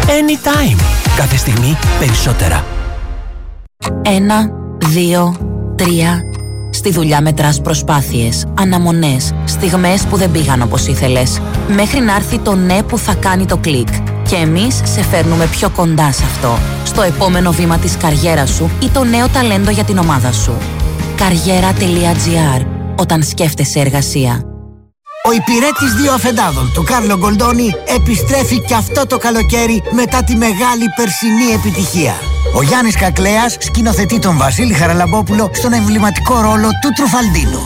Anytime. Κάθε στιγμή περισσότερα. 1, 2, 3. Στη δουλειά μετράς προσπάθειες, αναμονές, στιγμές που δεν πήγαν όπως ήθελες, μέχρι να έρθει το ναι που θα κάνει το κλικ. Και εμείς σε φέρνουμε πιο κοντά σε αυτό, στο επόμενο βήμα της καριέρας σου ή το νέο ταλέντο για την ομάδα σου. Καριέρα.gr. Όταν σκέφτεσαι εργασία. Ο υπηρέτης 2 αφεντάδων του Κάρλο Γκολντόνι επιστρέφει και αυτό το καλοκαίρι μετά τη μεγάλη περσινή επιτυχία. Ο Γιάννης Κακλέας σκηνοθετεί τον Βασίλη Χαραλαμπόπουλο στον εμβληματικό ρόλο του Τρουφαλντίνο.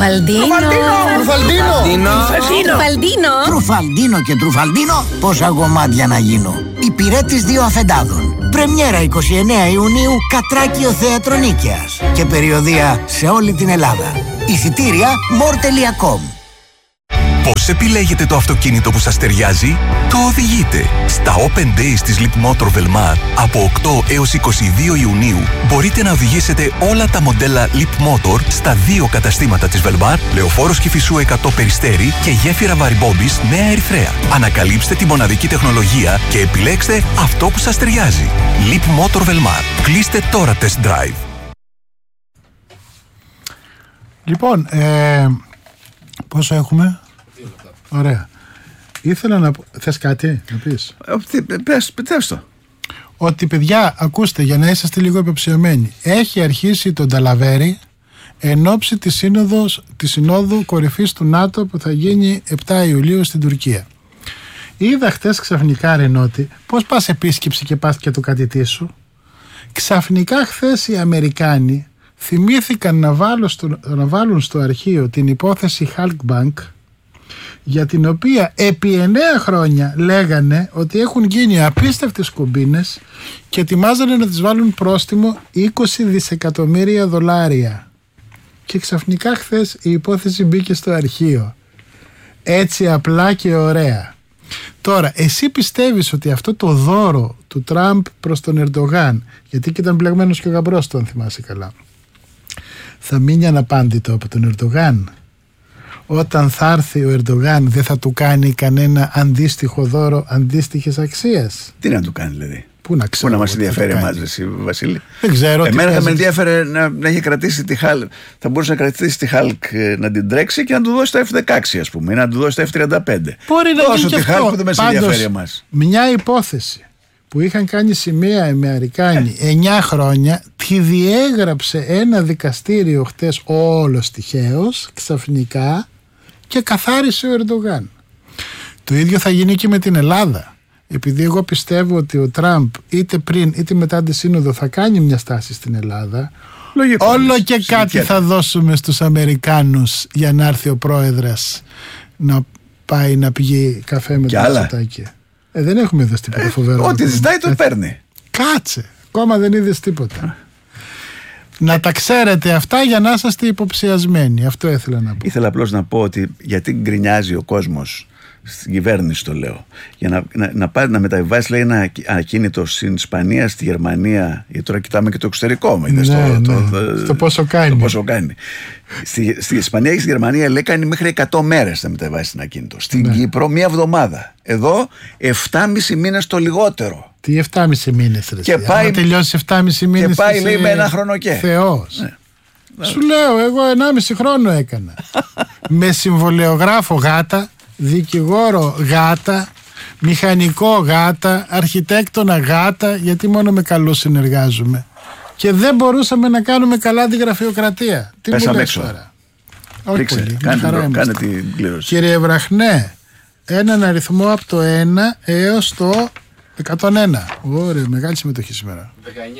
Τρουφαλντίνο και Τρουφαλντίνο, πόσα γομάτια να γίνω. Υπηρέτης 2 αφεντάδων. Πρεμιέρα 29 Ιουνίου, Κατράκιο Θέατρο Νίκαιας. Και περιοδεία σε όλη την Ελλάδα. Εισιτήρια more.com. Πώς επιλέγετε το αυτοκίνητο που σας ταιριάζει? Το οδηγείτε. Στα Open Days της Leapmotor Velmar από 8 έως 22 Ιουνίου μπορείτε να οδηγήσετε όλα τα μοντέλα Leapmotor στα 2 καταστήματα της Velmar, Λεωφόρος Κηφισού 100 Περιστέρι και γέφυρα Βαριμπόμπης Νέα Ερυθρέα. Ανακαλύψτε τη μοναδική τεχνολογία και επιλέξτε αυτό που σας ταιριάζει. Leapmotor Velmar. Κλείστε τώρα test drive. Λοιπόν, πόσο έχουμε? Ωραία. Ήθελα να πω... Θες κάτι να πεις? Πες το. Ότι παιδιά, ακούστε, για να είσαστε λίγο υποψιωμένοι, έχει αρχίσει τον Ταλαβέρι εν ώψη της Συνόδου Κορυφής του ΝΑΤΟ που θα γίνει 7 Ιουλίου στην Τουρκία. Είδα χτες ξαφνικά, Ρενότη, πώς πας επίσκεψη και πας και το κατητή σου. Ξαφνικά χθες οι Αμερικάνοι θυμήθηκαν να βάλουν στο αρχείο την υπόθεση Halkbank, για την οποία επί 9 χρόνια λέγανε ότι έχουν γίνει απίστευτες κομπίνες και ετοιμάζανε να τις βάλουν πρόστιμο 20 δισεκατομμύρια δολάρια. Και ξαφνικά χθες η υπόθεση μπήκε στο αρχείο. Έτσι απλά και ωραία. Τώρα, εσύ πιστεύεις ότι αυτό το δώρο του Τραμπ προς τον Ερντογάν, γιατί και ήταν μπλεγμένος και ο γαμπρός του, αν θυμάσαι καλά, θα μείνει αναπάντητο από τον Ερντογάν? Όταν θα έρθει ο Ερντογάν δεν θα του κάνει κανένα αντίστοιχο δώρο αντίστοιχης αξίας? Τι να του κάνει δηλαδή? Πού να μας ενδιαφέρει εμάς, Βασίλη? Δεν ξέρω. Εμένα θα με ενδιαφέρε να έχει κρατήσει τη Hulk. Θα μπορούσε να κρατήσει τη Hulk, να την τρέξει και να του δώσει τα F-16, ας πούμε, ή να του δώσει τα F-35. Μπορεί να γίνει και τη αυτό. Hulk που δεν μας ενδιαφέρει εμάς. Μια υπόθεση που είχαν κάνει σημαία οι Αμερικάνοι 9 χρόνια, τη διέγραψε ένα δικαστήριο χτες όλος τυχαίως, ξαφνικά, και καθάρισε ο Ερντογάν. Το ίδιο θα γίνει και με την Ελλάδα. Επειδή εγώ πιστεύω ότι ο Τραμπ είτε πριν είτε μετά τη σύνοδο θα κάνει μια στάση στην Ελλάδα, λογικό, όλο και κάτι θα δώσουμε στους Αμερικάνους για να έρθει ο πρόεδρος να πάει να πηγεί καφέ με το Μητσοτάκη. Δεν έχουμε δει τίποτα φοβερό. Ό,τι ζητάει το παίρνει. Κάτσε, ακόμα δεν είδες τίποτα. Να τα ξέρετε αυτά για να είσαστε υποψιασμένοι. Αυτό ήθελα να πω. Ήθελα απλώς να πω ότι γιατί γκρινιάζει ο κόσμος στην κυβέρνηση, το λέω, για να μεταβιβάσει, λέει, ένα ακίνητο στην Ισπανία, στη Γερμανία, γιατί τώρα κοιτάμε και το εξωτερικό. Στο πόσο κάνει. Στη Ισπανία και στη Γερμανία, λέει, κάνει μέχρι 100 μέρες να μεταβιβάσει ένα ακίνητο. Στην Κύπρο 1 εβδομάδα. Εδώ 7,5 μήνες το λιγότερο. Τι 7,5 μήνες ρε? Και πάει, τελειώσει 7,5 μήνες και πάει, λέει, με 1 χρόνο και Θεός. Ναι. Σου λέω, εγώ 1,5 χρόνο έκανα. Με συμβολεογράφο γάτα, δικηγόρο γάτα, μηχανικό γάτα, αρχιτέκτονα γάτα, γιατί μόνο με καλούς συνεργάζομαι. Και δεν μπορούσαμε να κάνουμε καλά τη γραφειοκρατία. Τι μου λες τώρα? Όχι πολύ. Κάνε την κλήρωση. Κύριε Βραχνέ, έναν αριθμό από το 1 έως το 101. Ωραία, μεγάλη συμμετοχή σήμερα.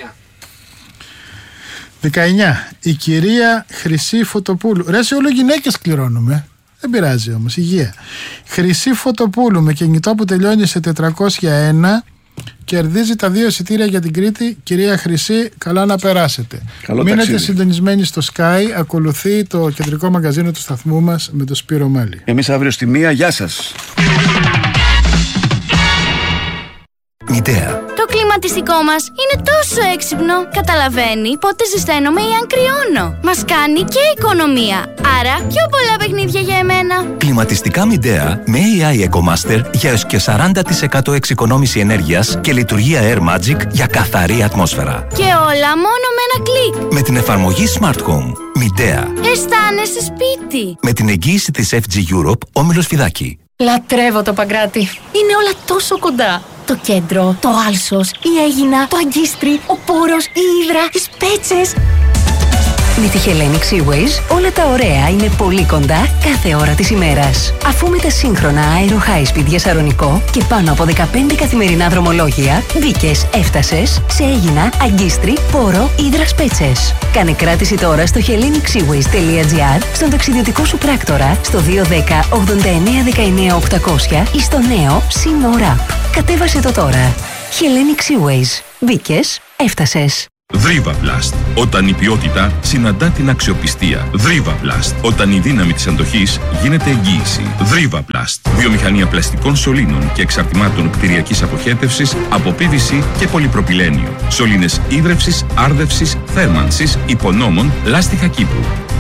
19. Η κυρία Χρυσή Φωτοπούλου. Ρε, σε όλο γυναίκες κληρώνουμε. Δεν πειράζει όμως, υγεία. Χρυσή Φωτοπούλου με κινητό που τελειώνει σε 401 κερδίζει τα 2 εισιτήρια για την Κρήτη. Κυρία Χρυσή, καλά να περάσετε. Μείνετε συντονισμένοι στο Sky. Ακολουθεί το κεντρικό μαγκαζίνο του σταθμού μας με το Σπύρο Μάλη. Εμείς αύριο στη 1. Γεια σας. Midea. Το κλιματιστικό μας είναι τόσο έξυπνο. Καταλαβαίνει πότε ζεσταίνομαι ή αν κρυώνω. Μας κάνει και οικονομία. Άρα πιο πολλά παιχνίδια για εμένα. Κλιματιστικά Midea με AI EcoMaster για έως και 40% εξοικονόμηση ενέργειας και λειτουργία Air Magic για καθαρή ατμόσφαιρα. Και όλα μόνο με ένα κλικ. Με την εφαρμογή Smart Home. Midea. Αισθάνεσαι σπίτι. Με την εγγύηση της FG Europe, Όμιλος Φιδάκη. Λατρεύω το Παγκράτη. Είναι όλα τόσο κοντά. Το κέντρο, το Άλσος, η Αίγινα, το Αγκίστρι, ο Πόρος, η Ύδρα, οι Σπέτσες. Με τη Hellenic Seaways όλα τα ωραία είναι πολύ κοντά κάθε ώρα της ημέρας. Αφού με τα σύγχρονα Aero High Speed για Σαρονικό και πάνω από 15 καθημερινά δρομολόγια, μπήκες, έφτασες σε Αίγινα, Αγκίστρι, Πόρο, Ύδρα, Σπέτσες. Κάνε κράτηση τώρα στο hellenic-seaways.gr, στον ταξιδιωτικό σου πράκτορα, στο 210 89 19 800 ή στο νέο Sea App. Κατέβασε το τώρα. Hellenic Seaways. Μπήκες, έφτασες. Vrivaplast. Όταν η ποιότητα συναντά την αξιοπιστία. Vrivaplast. Όταν η δύναμη της αντοχής γίνεται εγγύηση. Vrivaplast. Βιομηχανία πλαστικών σωλήνων και εξαρτημάτων κτηριακής αποχέτευσης από PVC και πολυπροπυλένιο. Σωλήνες ίδρευσης, άρδευσης, θέρμανσης, υπονόμων, λάστιχα Κύπρου.